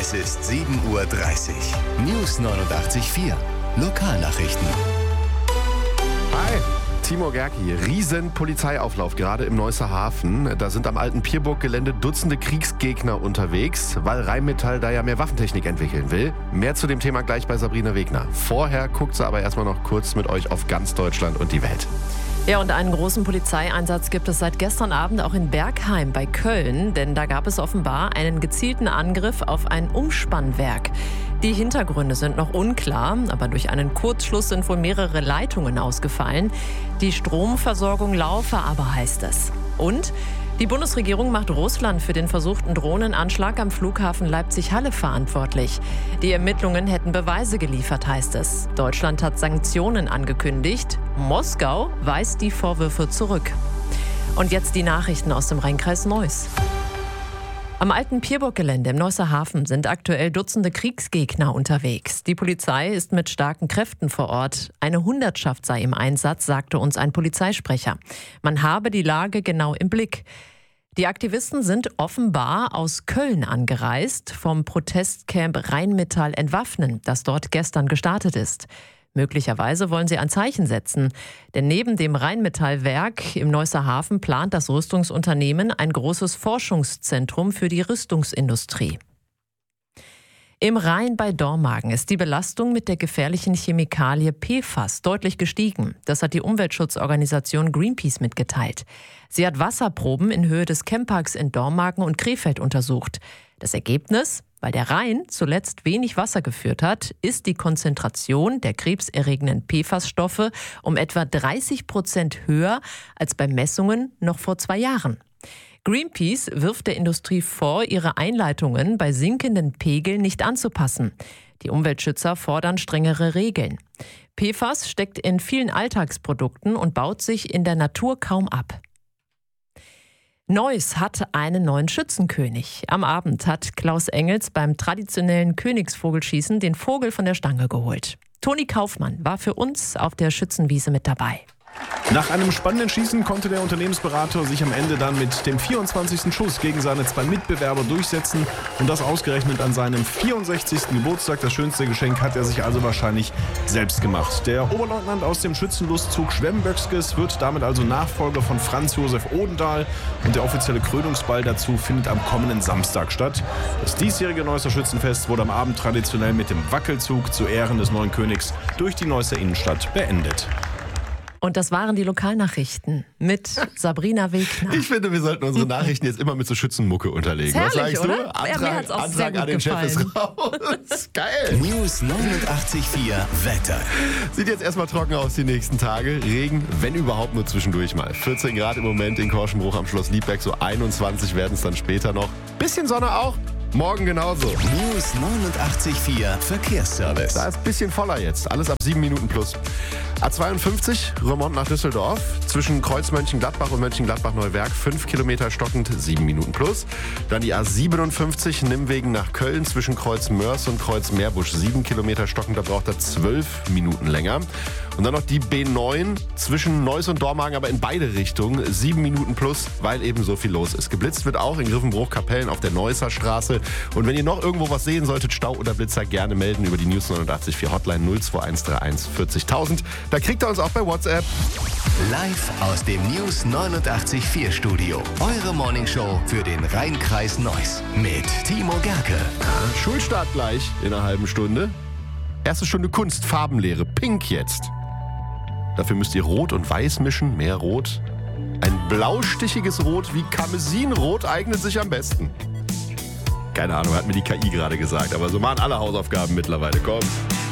Es ist 7:30 Uhr. News 89.4. Lokalnachrichten. Hi, Timo Gerke hier. Riesen Polizeiauflauf gerade im Neusser Hafen. Da sind am alten Pierburg-Gelände Dutzende Kriegsgegner unterwegs, weil Rheinmetall da ja mehr Waffentechnik entwickeln will. Mehr zu dem Thema gleich bei Sabrina Wegner. Vorher guckt sie aber erstmal noch kurz mit euch auf ganz Deutschland und die Welt. Ja, und einen großen Polizeieinsatz gibt es seit gestern Abend auch in Bergheim bei Köln, denn da gab es offenbar einen gezielten Angriff auf ein Umspannwerk. Die Hintergründe sind noch unklar, aber durch einen Kurzschluss sind wohl mehrere Leitungen ausgefallen. Die Stromversorgung laufe aber, heißt es. Und die Bundesregierung macht Russland für den versuchten Drohnenanschlag am Flughafen Leipzig-Halle verantwortlich. Die Ermittlungen hätten Beweise geliefert, heißt es. Deutschland hat Sanktionen angekündigt. Moskau weist die Vorwürfe zurück. Und jetzt die Nachrichten aus dem Rheinkreis Neuss. Am alten Pierburg-Gelände im Neusser Hafen sind aktuell Dutzende Kriegsgegner unterwegs. Die Polizei ist mit starken Kräften vor Ort. Eine Hundertschaft sei im Einsatz, sagte uns ein Polizeisprecher. Man habe die Lage genau im Blick. Die Aktivisten sind offenbar aus Köln angereist, vom Protestcamp Rheinmetall entwaffnen, das dort gestern gestartet ist. Möglicherweise wollen sie ein Zeichen setzen, denn neben dem Rheinmetallwerk im Neusser Hafen plant das Rüstungsunternehmen ein großes Forschungszentrum für die Rüstungsindustrie. Im Rhein bei Dormagen ist die Belastung mit der gefährlichen Chemikalie PFAS deutlich gestiegen. Das hat die Umweltschutzorganisation Greenpeace mitgeteilt. Sie hat Wasserproben in Höhe des Campparks in Dormagen und Krefeld untersucht. Das Ergebnis? Weil der Rhein zuletzt wenig Wasser geführt hat, ist die Konzentration der krebserregenden PFAS-Stoffe um etwa 30% höher als bei Messungen noch vor 2 Jahren. Greenpeace wirft der Industrie vor, ihre Einleitungen bei sinkenden Pegeln nicht anzupassen. Die Umweltschützer fordern strengere Regeln. PFAS steckt in vielen Alltagsprodukten und baut sich in der Natur kaum ab. Neuss hat einen neuen Schützenkönig. Am Abend hat Klaus Engels beim traditionellen Königsvogelschießen den Vogel von der Stange geholt. Toni Kaufmann war für uns auf der Schützenwiese mit dabei. Nach einem spannenden Schießen konnte der Unternehmensberater sich am Ende dann mit dem 24. Schuss gegen seine 2 Mitbewerber durchsetzen und das ausgerechnet an seinem 64. Geburtstag. Das schönste Geschenk hat er sich also wahrscheinlich selbst gemacht. Der Oberleutnant aus dem Schützenlustzug Schwemböckskes wird damit also Nachfolger von Franz Josef Odendahl und der offizielle Krönungsball dazu findet am kommenden Samstag statt. Das diesjährige Neusser Schützenfest wurde am Abend traditionell mit dem Wackelzug zu Ehren des neuen Königs durch die Neusser Innenstadt beendet. Und das waren die Lokalnachrichten mit Sabrina Wegner. Ich finde, wir sollten unsere Nachrichten jetzt immer mit so Schützenmucke unterlegen. Herrlich, was sagst oder? du? Ja, mir hat's auch sehr gut an den Chef ist raus. Geil. News 89.4 Wetter. Sieht jetzt erstmal trocken aus die nächsten Tage. Regen, wenn überhaupt, nur zwischendurch mal. 14 Grad im Moment in Korschenbruch am Schloss Liebberg, so 21 werden es dann später noch. Bisschen Sonne auch. Morgen genauso. News 89.4 Verkehrsservice. Da ist ein bisschen voller jetzt. Alles ab 7 Minuten plus. A52, Remont nach Düsseldorf. Zwischen Kreuz Mönchengladbach und Mönchengladbach-Neuwerk 5 Kilometer stockend, 7 Minuten plus. Dann die A57, Nimmwegen nach Köln. Zwischen Kreuz Mörs und Kreuz Meerbusch 7 Kilometer stockend, da braucht er 12 Minuten länger. Und dann noch die B9 zwischen Neuss und Dormagen, aber in beide Richtungen 7 Minuten plus, weil eben so viel los ist. Geblitzt wird auch in Griffenbruch-Kapellen auf der Neusser Straße. Und wenn ihr noch irgendwo was sehen solltet, Stau oder Blitzer, gerne melden über die News 89.4 Hotline 02131 40.000. Da kriegt ihr uns auch bei WhatsApp. Live aus dem News 89.4 Studio. Eure Morningshow für den Rheinkreis Neuss mit Timo Gerke. Schulstart gleich in einer halben Stunde. Erste Stunde Kunst, Farbenlehre, Pink jetzt. Dafür müsst ihr Rot und Weiß mischen, mehr Rot. Ein blaustichiges Rot wie Karmesinrot eignet sich am besten. Keine Ahnung, hat mir die KI gerade gesagt, aber so machen alle Hausaufgaben mittlerweile. Komm.